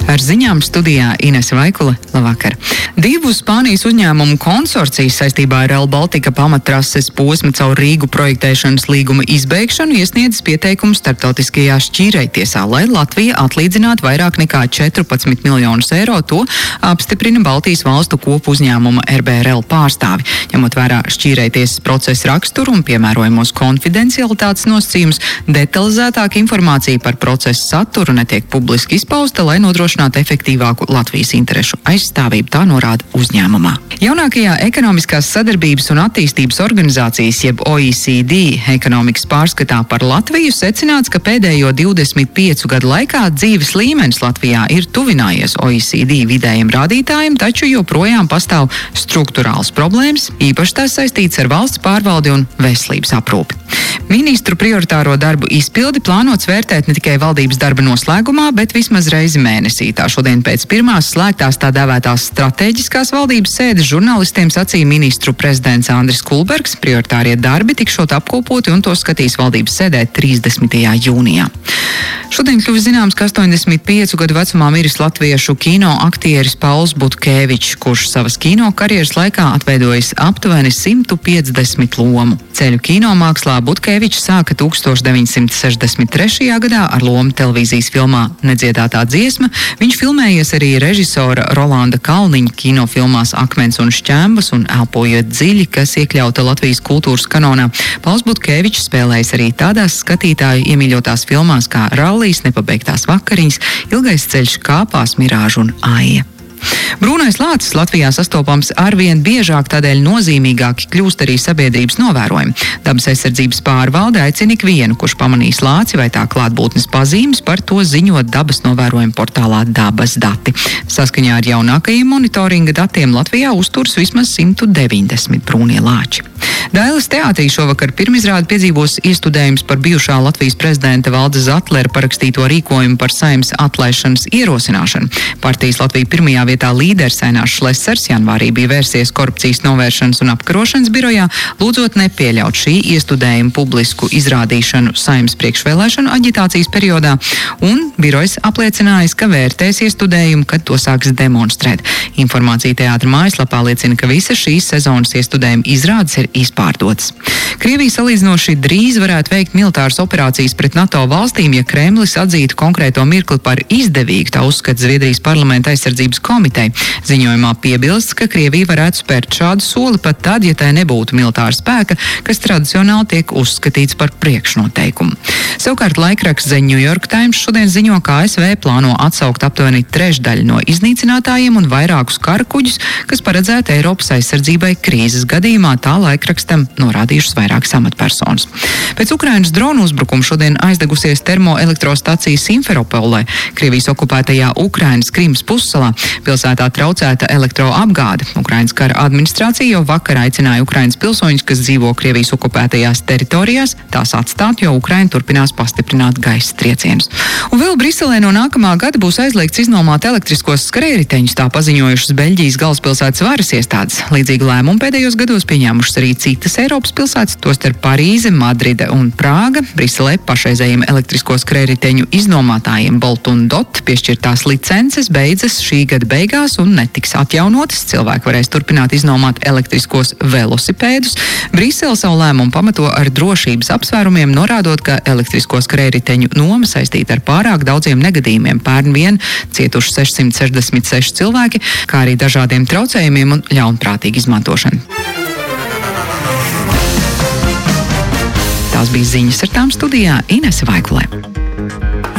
Ar ziņām studijā Inese Vaikule. Labvakar! Divu Spānijas uzņēmumu konsorcijas saistībā ar Rail Baltica pamattrases posma caur Rīgu projektēšanas līguma izbeigšanu iesniedzis pieteikumu starptautiskajā šķīrējtiesā, lai Latvija atlīdzinātu vairāk nekā 14 miljonus eiro. To apstiprina Baltijas valstu kopu uzņēmuma RBRL pārstāvi. Ņemot vērā šķīrējtiesas procesa raksturu un piemērojamos konfidencialitātes nosacījumus, detalizētāka informācija par procesa saturu netiek publiski izpausta, lai nodrošinātu efektīvāku Latvijas interešu aizstāvību, tā norāda uzņēmumā. Jaunākajā ekonomiskās sadarbības un attīstības organizācijas, jeb OECD, ekonomikas pārskatā par Latviju secināts, ka pēdējo 25 gadu laikā dzīves līmenis Latvijā ir tuvinājies OECD vidējiem rādītājiem, taču joprojām pastāv strukturāls problēmas, īpaši tās saistīts ar valsts pārvaldi un veselības aprūpi. Ministru prioritāro darbu izpildi plānots vērtēt ne tikai valdības darba noslēgumā, bet vismaz reizi mēnesī. Tā šodien pēc pirmās slēgtās tā dēvētās stratēģiskās valdības sēdes žurnālistiem sacīja ministru prezidents Andris Kulbergs. Prioritārie darbi tikšot apkopoti un to skatīs valdības sēdē 30. jūnijā. Šodien kļuvis zināms, ka 85 gadu vecumā miris latviešu kino aktieris Pauls Butkēvičs, kurš savas kino karjeras laikā atveidojis aptuveni 150 lomu. Ceļu kinomākslā Butkēvičs sāka 1963. gadā ar lomu televīzijas filmā Nedziedātā dziesma. Viņš filmējies arī režisora Rolanda Kalniņa kinofilmās Akmens un šķembas un Elpojot dziļi, kas iekļauta Latvijas kultūras kanonā. Pauls Butkēvičs spēlējis arī tādās skatītāju iemīļotās filmās kā Rallijas, Nepabeigtās vakariņas, Ilgais ceļš, Kāpās, Mirāža un Aija. Brūnais lācis Latvijā sastopams arvien biežāk, tādēļ nozīmīgāki kļūst arī sabiedrības novērojumi. Dabas aizsardzības pārvalde aicina ikvienu, kurš pamanīs lāci vai tā klātbūtnes pazīmes, par to ziņot dabas novērojumu portālā Dabas dati. Saskaņā ar jaunākajiem monitoringa datiem Latvijā uzturas vismaz 190 brūnie lāči. Dailes teātrī šovakar pirmizrādi piedzīvos iestudējums par bijušā Latvijas prezidenta Valdes Zatlera parakstīto rīkojumu par Saeimas atlaišanas ierosināšanu. Partijas Latvija pirmajā vietā līderis Ainārs Šlesers janvārī bija vērsies korupcijas novēršanas un apkarošanas birojā, lūdzot nepieļaut šī iestudējuma publisku izrādīšanu Saeimas priekšvēlēšanu aģitācijas periodā, un birojs apliecinājis, ka vērtēs iestudējumu, kad to sāks demonstrēt. Informācija teātra mājaslapā liecina, ka visas šīs sezonas iestudējuma izrādes ir izpārdotas. Krievija salīdzinoši drīz varētu veikt militāras operācijas pret NATO valstīm, ja Kremlis atzītu konkrēto mirkli par izdevīgu, tā uzskata Zviedrijas parlamenta aizsardzības komiteja. Ziņojumā piebilsts, ka Krievija varētu spērt šādu soli pat tad, ja tai nebūtu militāra spēka, kas tradicionāli tiek uzskatīts par priekšnoteikumu. Savukārt laikraksts The New York Times šodien ziņo, ka ASV plāno atsaukt aptuveni trešdaļu no iznīcinātājiem un vairākus karakuģus, kas paredzēti Eiropas aizsardzībai krīzes gadījumā, tā laikrakstam norādījušas vairākas amatpersonas. Pēc Ukrainas dronu uzbrukuma šodien aizdegusies termoelektrostacija Simferopolē, Krievijas okupētajā Ukrainas Krimas pussalā. Pilsētā traucēta elektroapgāde. Ukrainas kara administrācija jau vakar aicināja Ukrainas pilsoņus, kas dzīvo Krievijas okupētajās teritorijās, tās atstāt, jo Ukraina turpinās pastiprināt gaisa triecienus. Un vēl Briselē no nākamā gada būs aizliegts iznomāt elektriskos skrējriteņus, tā paziņojušas Beļģijas galvaspilsētas varas iestādes. Līdzīgu lēmumu pēdējos gados pieņēmušas arī citas Eiropas pilsētas, tostarp Parīze, Madride un Prāga. Briselē pašreizējiem elektrisko skrējriteņu iznomātājiem Bolt un Dot piešķirtās licences beidzas šī gada beigās un netiks atjaunotas. Cilvēki varēs turpināt iznomāt elektriskos velosipēdus. Brisele savu lēmumu pamato ar drošības apsvērumiem, norādot, ka elektrisko skrējriteņu noma saistīta ar pārāk daudziem negadījumiem. Pērn vien cietuši 666 cilvēki, kā arī dažādiem traucējumiem un ļaunprātīgu izmantošanu. Tās bija ziņas, ar tām studijā Inese Vaikule.